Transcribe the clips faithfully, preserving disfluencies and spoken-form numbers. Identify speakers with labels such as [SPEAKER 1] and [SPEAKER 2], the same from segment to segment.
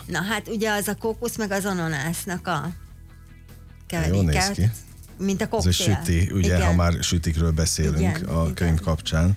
[SPEAKER 1] Na hát ugye az a kókusz meg az ananásznak a
[SPEAKER 2] Jó néz ki.
[SPEAKER 1] Mint a koktél.
[SPEAKER 2] Ez a süti, ugye, igen. Ha már sütikről beszélünk igen, a könyv igen. kapcsán.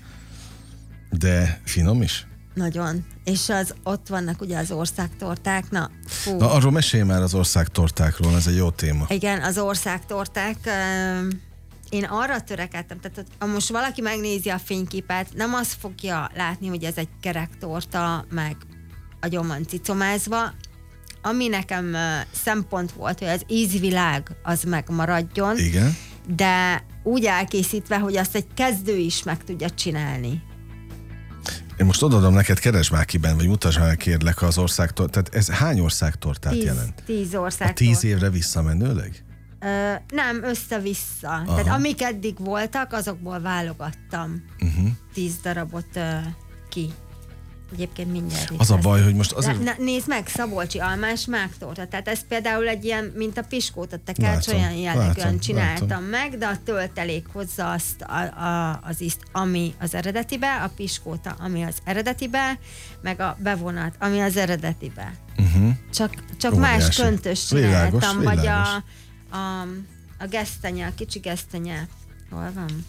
[SPEAKER 2] De finom is?
[SPEAKER 1] Nagyon. És az, ott vannak ugye az országtorták. Na, fú.
[SPEAKER 2] Na, arról mesélj már az országtortákról, ez egy jó téma.
[SPEAKER 1] Igen, az országtorták. Uh, én arra törekedtem, tehát ha most valaki megnézi a fényképet, nem azt fogja látni, hogy ez egy kerek torta, meg agyon van cicomázva. Ami nekem uh, szempont volt, hogy az ízvilág az megmaradjon,
[SPEAKER 2] igen.
[SPEAKER 1] de úgy elkészítve, hogy azt egy kezdő is meg tudja csinálni.
[SPEAKER 2] Én most odaadom neked, keresd már ki benne, vagy mutasd már, kérlek, az országtortát. Tehát ez hány országtortát
[SPEAKER 1] tíz,
[SPEAKER 2] jelent?
[SPEAKER 1] Tíz országtortát.
[SPEAKER 2] A tíz évre visszamenőleg?
[SPEAKER 1] Ö, nem, össze-vissza. Aha. Tehát amik eddig voltak, azokból válogattam uh-huh. tíz darabot ö, ki. Egyébként mindjárt.
[SPEAKER 2] Az a baj, hogy most azért...
[SPEAKER 1] Na, nézd meg, szabolcsi almás mágtorta. Tehát ez például egy ilyen, mint a piskóta tekercs, olyan jellegűen csináltam látom. meg, de a töltelék hozza azt a, a, az ízt, ami az eredetibe, a piskóta, ami az eredetibe, meg a bevonat, ami az eredetibe. Uh-huh. Csak, csak más köntös csináltam, vagy a, a, a gesztenye, a kicsi gesztenye. Hol van?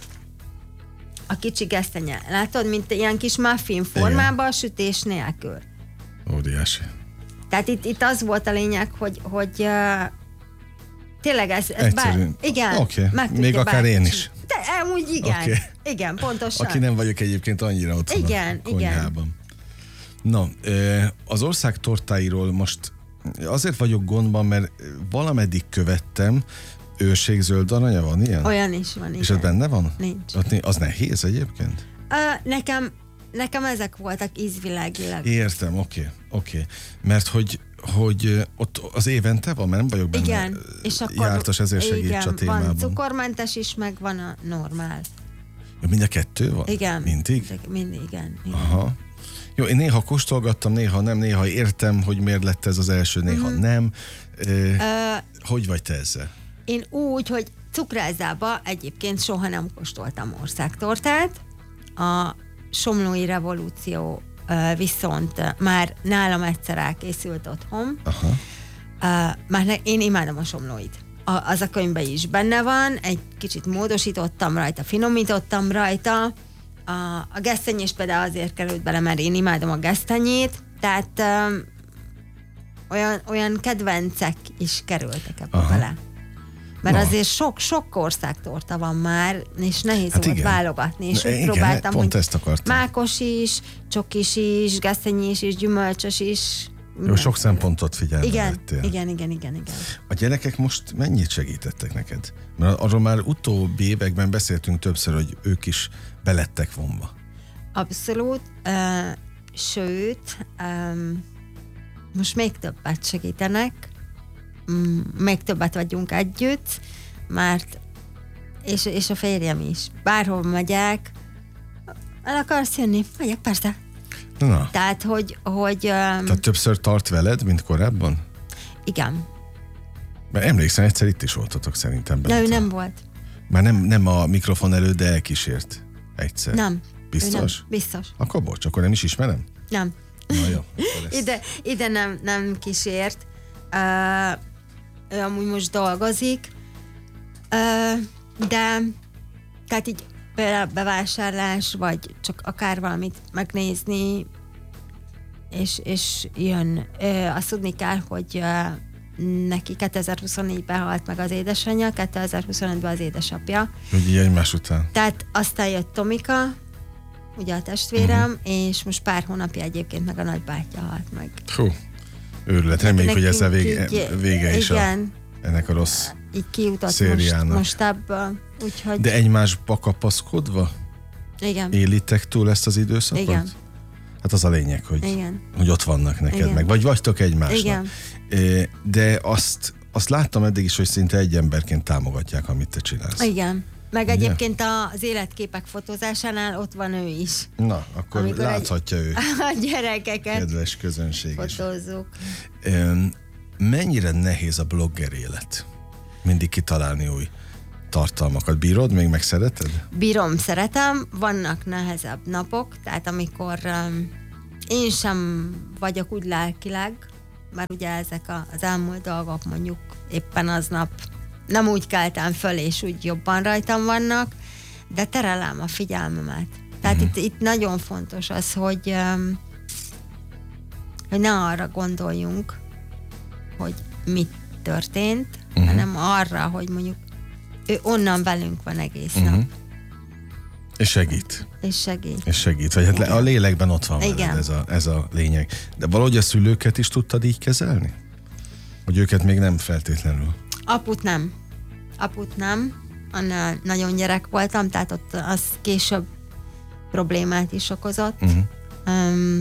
[SPEAKER 1] A kicsi gesztenye. Látod, mint ilyen kis muffin formában, a sütés nélkül.
[SPEAKER 2] Óriási.
[SPEAKER 1] Tehát itt, itt az volt a lényeg, hogy, hogy uh, tényleg ez, ez
[SPEAKER 2] bár,
[SPEAKER 1] igen,
[SPEAKER 2] okay. Még akár én is.
[SPEAKER 1] De úgy igen, okay. igen, pontosan.
[SPEAKER 2] Aki nem vagyok egyébként annyira otthon
[SPEAKER 1] igen,
[SPEAKER 2] a konyhában. Na, az ország tortáiról most azért vagyok gondban, mert valameddig követtem, őrségzöld aranya van ilyen?
[SPEAKER 1] Olyan is van, igen.
[SPEAKER 2] És ez benne van?
[SPEAKER 1] Nincs.
[SPEAKER 2] Az nehéz egyébként?
[SPEAKER 1] Uh, nekem, nekem ezek voltak ízvilágilag.
[SPEAKER 2] Értem, oké, okay, oké. Okay. Mert hogy, hogy ott az évente van, mert nem vagyok benne
[SPEAKER 1] igen, és akkor
[SPEAKER 2] jártas, ezért segíts a témában.
[SPEAKER 1] Van cukormentes is, meg van a normál.
[SPEAKER 2] Ja, mind a kettő van?
[SPEAKER 1] Igen.
[SPEAKER 2] Mindig?
[SPEAKER 1] Mindig, igen. igen.
[SPEAKER 2] Aha. Jó, én néha kóstolgattam, néha nem, néha értem, hogy miért lett ez az első, néha mm-hmm. nem. E, uh, hogy vagy te ezzel?
[SPEAKER 1] Én úgy, hogy cukrászdába egyébként soha nem kóstoltam országtortát. A somlói revolúció uh, viszont már nálam egyszer elkészült otthon. Aha. Uh, már ne, én imádom a somlóit. A, az a könyvben is benne van, egy kicsit módosítottam rajta, finomítottam rajta. A, a gesztenyés például azért került bele, mert én imádom a gesztenyét, tehát um, olyan, olyan kedvencek is kerültek ebbe Aha. bele. Mert no. azért sok-sok országtorta van már, és nehéz hát volt igen. válogatni, és úgy igen, próbáltam,
[SPEAKER 2] pont
[SPEAKER 1] hogy
[SPEAKER 2] ezt akartam.
[SPEAKER 1] mákos is, csokis is, gesztenyés is, gyümölcsös is.
[SPEAKER 2] Jó, sok szempontot figyelme
[SPEAKER 1] igen,
[SPEAKER 2] vettél.
[SPEAKER 1] igen, igen, igen, igen.
[SPEAKER 2] A gyerekek most mennyit segítettek neked? Mert arról már utóbbi években beszéltünk többször, hogy ők is belettek vonva.
[SPEAKER 1] Abszolút, uh, sőt, um, most még többet segítenek, um, még többet vagyunk együtt, mert és, és a férjem is. Bárhol megyek, el akarsz jönni? Megyek, persze.
[SPEAKER 2] Na.
[SPEAKER 1] Tehát, hogy... hogy um,
[SPEAKER 2] Tehát többször tart veled, mint korábban?
[SPEAKER 1] Igen.
[SPEAKER 2] Mert emlékszem, egyszer itt is voltatok szerintem.
[SPEAKER 1] De ő nem volt.
[SPEAKER 2] Már nem, nem a mikrofon előtt, de elkísért egyszer.
[SPEAKER 1] Nem.
[SPEAKER 2] Biztos?
[SPEAKER 1] Nem. Biztos.
[SPEAKER 2] Akkor bocs, akkor nem is ismerem?
[SPEAKER 1] Nem.
[SPEAKER 2] Na jó.
[SPEAKER 1] ide, ide nem, nem kísért. Uh, ő amúgy most dolgozik. Uh, de tehát így például bevásárlás, vagy csak akár valamit megnézni, és, és jön. Uh, azt tudni kell, hogy uh, neki kétezer-huszonnégyben halt meg az édesanyja, kétezer-huszonötben az édesapja.
[SPEAKER 2] Úgy így egymás után.
[SPEAKER 1] Tehát aztán jött Tomika, ugye a testvérem, uh-huh. és most pár hónapja egyébként meg a nagybátyja halt meg.
[SPEAKER 2] Hú, őrület. Reméljük, hogy ezzel vége, vége is
[SPEAKER 1] igen,
[SPEAKER 2] a, ennek a rossz
[SPEAKER 1] így kijutott
[SPEAKER 2] szériának.
[SPEAKER 1] Most, most ebből. Úgyhogy...
[SPEAKER 2] De egymásba kapaszkodva?
[SPEAKER 1] Igen.
[SPEAKER 2] Élitek túl ezt az időszakot?
[SPEAKER 1] Igen.
[SPEAKER 2] Hát az a lényeg, hogy,
[SPEAKER 1] igen.
[SPEAKER 2] hogy ott vannak neked
[SPEAKER 1] igen.
[SPEAKER 2] meg. Vagy vagytok egymásnak.
[SPEAKER 1] Igen.
[SPEAKER 2] De azt, azt láttam eddig is, hogy szinte egy emberként támogatják, amit te csinálsz.
[SPEAKER 1] Igen. Meg
[SPEAKER 2] ugye? Egyébként
[SPEAKER 1] az életképek fotózásánál ott van ő is.
[SPEAKER 2] Na, akkor amikor láthatja ő.
[SPEAKER 1] A gyerekeket.
[SPEAKER 2] Kedves közönség
[SPEAKER 1] fotózzuk.
[SPEAKER 2] Is. Mennyire nehéz a blogger élet? Mindig kitalálni új tartalmakat. Bírod? Még meg szereted?
[SPEAKER 1] Bírom, szeretem. Vannak nehezebb napok, tehát amikor um, én sem vagyok úgy lelkileg, mert ugye ezek a, az elmúlt dolgok mondjuk éppen aznap nem úgy keltem föl, és úgy jobban rajtam vannak, de terelem a figyelmemet. Tehát uh-huh. itt, itt nagyon fontos az, hogy, um, hogy ne arra gondoljunk, hogy mit történt, uh-huh. hanem arra, hogy mondjuk ő onnan velünk van egész uh-huh. nap.
[SPEAKER 2] És segít.
[SPEAKER 1] És segít.
[SPEAKER 2] És segít. Vagy hát a lélekben ott van
[SPEAKER 1] veled,
[SPEAKER 2] ez a, ez a lényeg. De valahogy a szülőket is tudtad így kezelni? Hogy őket még nem feltétlenül?
[SPEAKER 1] Aput nem. Aput nem. Annál nagyon gyerek voltam, tehát ott az később problémát is okozott. Uh-huh. Um,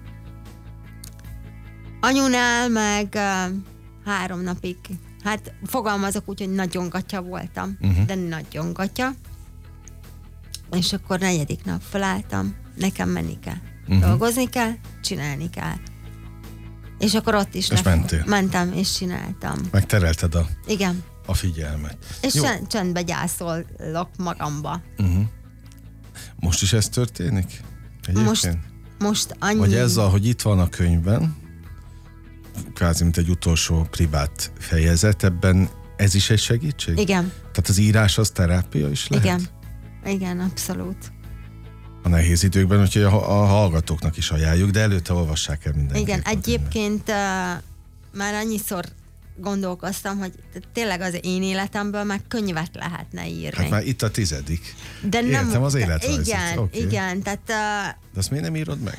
[SPEAKER 1] anyunál meg uh, három napig, hát fogalmazok úgy, hogy nagyon gatya voltam, uh-huh. de nagyon gatya. És akkor negyedik nap felálltam, nekem menni kell. Uh-huh. Dolgozni kell, csinálni kell. És akkor ott is
[SPEAKER 2] és mentél.
[SPEAKER 1] mentem, és csináltam.
[SPEAKER 2] Megterelted a,
[SPEAKER 1] Igen.
[SPEAKER 2] a figyelmet.
[SPEAKER 1] És csend, csendbe gyászolok magamba.
[SPEAKER 2] Uh-huh. Most is ez történik? Egyébként?
[SPEAKER 1] Most, most annyi...
[SPEAKER 2] Vagy ezzel, hogy itt van a könyvben, kvázi mint egy utolsó privát fejezet, ebben ez is egy segítség?
[SPEAKER 1] Igen.
[SPEAKER 2] Tehát az írás az terápia is lehet?
[SPEAKER 1] Igen. Igen, abszolút.
[SPEAKER 2] A nehéz időkben, úgyhogy a, a hallgatóknak is ajánljuk, de előtte olvassák el mindenki.
[SPEAKER 1] Igen, egyébként uh, már annyiszor gondolkoztam, hogy tényleg az én életemből meg könyvet lehetne írni.
[SPEAKER 2] Hát már itt a tizedik.
[SPEAKER 1] De nem,
[SPEAKER 2] értem az életrajzot.
[SPEAKER 1] Igen,
[SPEAKER 2] okay.
[SPEAKER 1] igen. Tehát, uh,
[SPEAKER 2] de azt miért nem írod meg?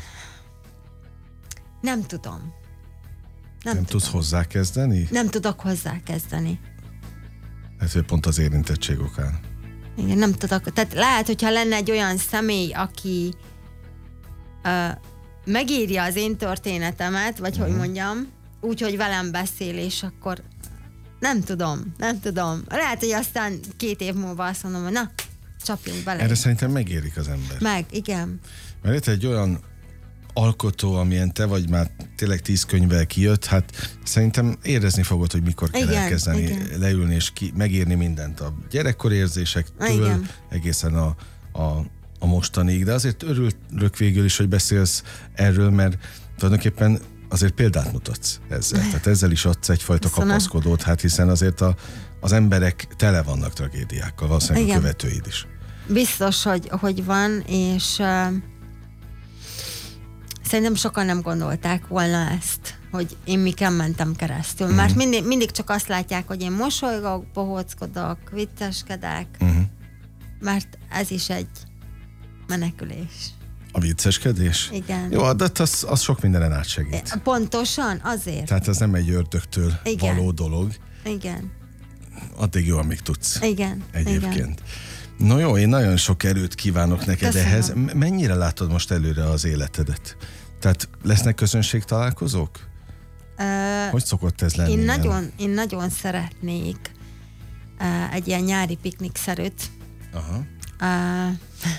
[SPEAKER 1] Nem tudom. Nem,
[SPEAKER 2] nem
[SPEAKER 1] tudom.
[SPEAKER 2] tudsz hozzákezdeni?
[SPEAKER 1] Nem tudok hozzákezdeni.
[SPEAKER 2] Hát, hogy pont az érintettség okán.
[SPEAKER 1] Igen, nem tudok. Tehát lehet, hogyha lenne egy olyan személy, aki uh, megírja az én történetemet, vagy uh-huh. hogy mondjam, úgy, hogy velem beszél, és akkor nem tudom, nem tudom. Lehet, hogy aztán két év múlva azt mondom, hogy na, csapjunk bele.
[SPEAKER 2] Erre szerintem megérik az ember.
[SPEAKER 1] Meg, igen.
[SPEAKER 2] Mert itt egy olyan alkotó, amilyen te vagy, már tényleg tíz könyvvel kijött, hát szerintem érezni fogod, hogy mikor kell igen, elkezdeni igen. leülni és ki, megírni mindent a gyerekkori érzésektől igen. egészen a, a, a mostanig, de azért örülök végül is, hogy beszélsz erről, mert tulajdonképpen azért példát mutatsz ezzel. Tehát ezzel is adsz egyfajta Köszönöm. kapaszkodót, hát hiszen azért a, az emberek tele vannak tragédiákkal, valószínűleg igen. a követőid is.
[SPEAKER 1] Biztos, hogy, hogy van, és uh, szerintem sokan nem gondolták volna ezt, hogy én miken mentem keresztül. Uh-huh. Mert mindig, mindig csak azt látják, hogy én mosolygok, bohóckodok, vicceskedek, uh-huh. mert ez is egy menekülés.
[SPEAKER 2] A vicceskedés?
[SPEAKER 1] Igen.
[SPEAKER 2] Jó, de az, az sok mindenen átsegít.
[SPEAKER 1] Pontosan, azért.
[SPEAKER 2] Tehát ez nem egy ördögtől igen. való dolog.
[SPEAKER 1] Igen.
[SPEAKER 2] Addig jó, amíg tudsz.
[SPEAKER 1] Igen.
[SPEAKER 2] Egyébként.
[SPEAKER 1] Igen.
[SPEAKER 2] No jó, én nagyon sok erőt kívánok neked
[SPEAKER 1] Köszönöm.
[SPEAKER 2] ehhez. Mennyire látod most előre az életedet? Tehát lesznek közönség találkozók?
[SPEAKER 1] Uh,
[SPEAKER 2] hogy szokott ez lenni?
[SPEAKER 1] Én nagyon, én nagyon szeretnék uh, egy ilyen nyári piknikszerűt.
[SPEAKER 2] Aha.
[SPEAKER 1] Uh,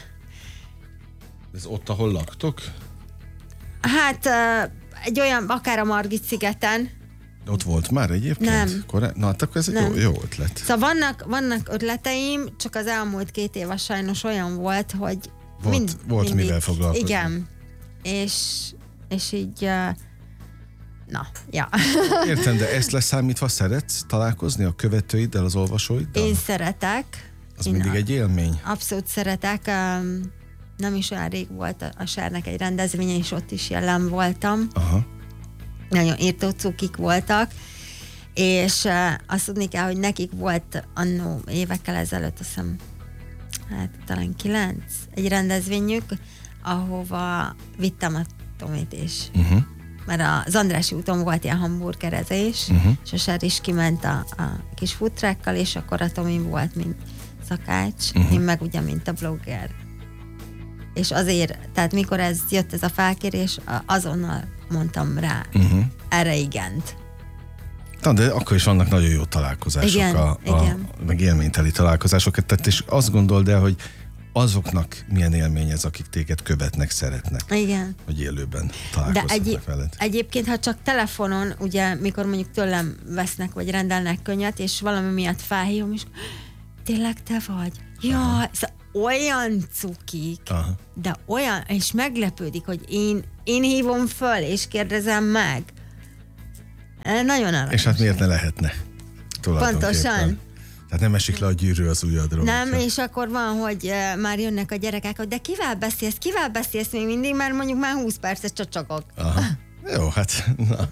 [SPEAKER 2] ez ott, ahol laktok?
[SPEAKER 1] Hát uh, egy olyan, akár a Margit-szigeten.
[SPEAKER 2] Ott volt már egyébként?
[SPEAKER 1] Nem.
[SPEAKER 2] Korá- Na, hát akkor ez egy jó, jó ötlet.
[SPEAKER 1] Szóval vannak, vannak ötleteim, csak az elmúlt két év sajnos olyan volt, hogy
[SPEAKER 2] volt,
[SPEAKER 1] mind,
[SPEAKER 2] volt
[SPEAKER 1] mindig,
[SPEAKER 2] mivel foglalkozni.
[SPEAKER 1] Igen. És, és így uh, na, ja.
[SPEAKER 2] Értem, de ezt leszámítva szeretsz találkozni a követőiddel, az olvasóiddal?
[SPEAKER 1] Én szeretek.
[SPEAKER 2] Az
[SPEAKER 1] Én
[SPEAKER 2] mindig
[SPEAKER 1] a,
[SPEAKER 2] egy élmény.
[SPEAKER 1] Abszolút szeretek. Um, nem is olyan rég volt a, a Sárnak egy rendezvénye, és ott is jelen voltam.
[SPEAKER 2] Aha.
[SPEAKER 1] Nagyon írtó cukik voltak, és uh, azt tudni kell, hogy nekik volt annó évekkel ezelőtt, azt hiszem, hát talán kilenc, egy rendezvényük, ahova vittem a Tomit is. Uh-huh. Mert az Andrássy úton volt ilyen hamburgerezés, uh-huh. és a Sár is kiment a, a kis futrákkal, és akkor a Tomi volt, mint szakács, uh-huh. én meg ugye, mint a blogger. És azért, tehát mikor ez jött ez a felkérés, azonnal mondtam rá uh-huh. erre igent.
[SPEAKER 2] Na, de akkor is vannak nagyon jó találkozások,
[SPEAKER 1] igen,
[SPEAKER 2] a, a,
[SPEAKER 1] igen.
[SPEAKER 2] meg élményteli találkozások. Tehát és azt gondold el, hogy azoknak milyen élmény ez, akik téged követnek, szeretnek.
[SPEAKER 1] Igen.
[SPEAKER 2] Hogy élőben találkoznak
[SPEAKER 1] De egy,
[SPEAKER 2] veled.
[SPEAKER 1] Egyébként, ha csak telefonon, ugye, mikor mondjuk tőlem vesznek, vagy rendelnek könyvet, és valami miatt felhívom, és tényleg te vagy? Ja, olyan cukik, aha. de olyan, és meglepődik, hogy én, én hívom föl, és kérdezem meg. Nagyon aranyos.
[SPEAKER 2] És hát miért ne lehetne?
[SPEAKER 1] Pontosan.
[SPEAKER 2] Tehát nem esik le a gyűrű az ujjadról.
[SPEAKER 1] Nem, hogyha. És akkor van, hogy uh, már jönnek a gyerekek, hogy de kivel beszélsz, kivel beszélsz még mindig, mert mondjuk már húsz percet csacsagok.
[SPEAKER 2] Aha. Jó, hát na.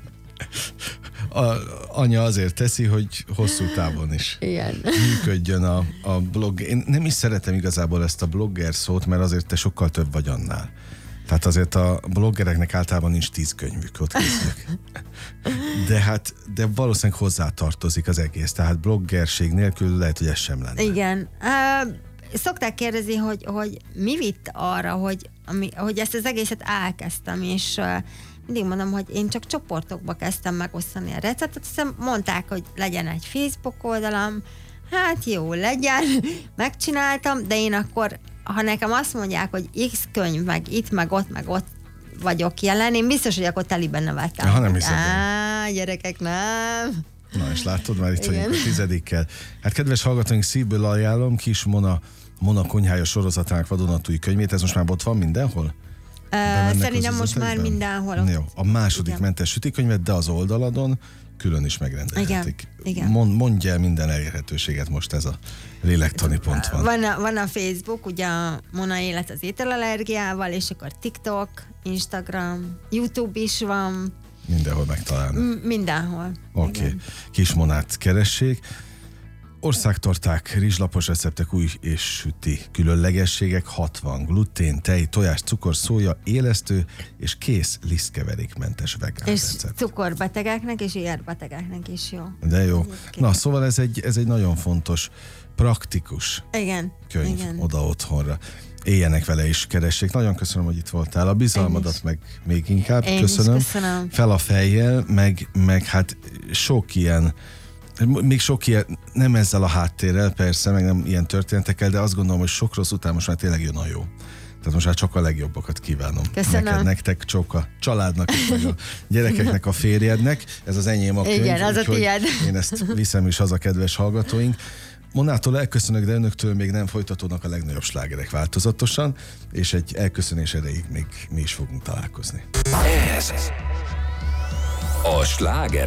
[SPEAKER 2] A, anya azért teszi, hogy hosszú távon is
[SPEAKER 1] Igen.
[SPEAKER 2] működjön a, a blog. Én nem is szeretem igazából ezt a blogger szót, mert azért te sokkal több vagy annál. Tehát azért a bloggereknek általában nincs tíz könyvük, ott készülök. De hát, de valószínűleg hozzátartozik az egész. Tehát bloggerség nélkül lehet, hogy ez sem lenne.
[SPEAKER 1] Igen. Uh, szokták kérdezni, hogy, hogy mi vitt arra, hogy, ami, hogy ezt az egészet elkezdtem, és uh, mindig mondom, hogy én csak csoportokba kezdtem megosztani a receptet, aztán mondták, hogy legyen egy Facebook oldalam, hát jó, legyen, megcsináltam, de én akkor, ha nekem azt mondják, hogy X könyv, meg itt, meg ott, meg ott vagyok jelen, én biztos, hogy akkor teliben nevettem.
[SPEAKER 2] Ha nem hiszem.
[SPEAKER 1] Á, gyerekek, nem.
[SPEAKER 2] Na és látod, már itt vagyunk a tizedikkel. Hát kedves hallgatóink, szívből ajánlom Kis Mona, Mona konyhája sorozatának vadonatúj könyvét, ez most már ott van mindenhol?
[SPEAKER 1] Uh, szerintem most már mindenhol.
[SPEAKER 2] Jó, a második igen. mentes sütikönyvet, de az oldaladon külön is megrendelhetik.
[SPEAKER 1] Igen.
[SPEAKER 2] Mond, mondja el minden elérhetőséget, most ez a lélektani pont van.
[SPEAKER 1] Van a, van a Facebook, ugye a Mona élet az ételallergiával, és akkor TikTok, Instagram, YouTube is van.
[SPEAKER 2] Mindenhol megtalálnak.
[SPEAKER 1] M- mindenhol.
[SPEAKER 2] Oké, okay. Kis Monát keressék. Országtorták, rizslapos receptek, új és süti különlegességek, hatvan glutén, tej, tojás, cukor, szója, élesztő és kész lisztkeverékmentes vegán
[SPEAKER 1] és
[SPEAKER 2] recept.
[SPEAKER 1] Cukorbetegeknek és érbetegeknek is jó.
[SPEAKER 2] De jó. Na, szóval ez egy, ez egy nagyon fontos, praktikus
[SPEAKER 1] igen,
[SPEAKER 2] könyv
[SPEAKER 1] igen.
[SPEAKER 2] oda otthonra. Éljenek vele is, keressék. Nagyon köszönöm, hogy itt voltál. A bizalmadat meg még inkább
[SPEAKER 1] Én
[SPEAKER 2] köszönöm.
[SPEAKER 1] köszönöm.
[SPEAKER 2] Fel a fejjel, meg, meg hát sok ilyen még sok ilyen, nem ezzel a háttérrel, persze, meg nem ilyen történetekkel, de azt gondolom, hogy sok rossz után most már tényleg jön a jó. Tehát most már csak a legjobbakat kívánom.
[SPEAKER 1] Köszönöm.
[SPEAKER 2] Neked, nektek, csak a családnak, meg a gyerekeknek, a férjednek. Ez az enyém a könyv.
[SPEAKER 1] Igen, az a tiéd.
[SPEAKER 2] Én ezt viszem is haza, kedves hallgatóink. Monától elköszönök, de önöktől még nem folytatódnak a legnagyobb slágerek változatosan, és egy elköszönés erejéig még mi is fogunk találkozni.
[SPEAKER 3] Ez a sláger